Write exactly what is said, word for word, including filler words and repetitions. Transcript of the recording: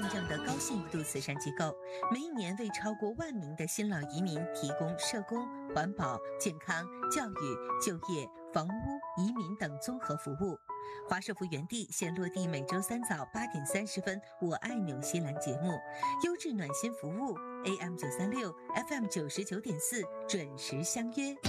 证的高信誉度慈善机构，每一年为超过万名的新老移民提供社工、环保、健康、教育、就业、房屋、移民等综合服务。华社福园地现落地每周三早八点三十分，我爱纽西兰节目，优质暖心服务 ，A M 九三六 ，F M 九十九点四，准时相约。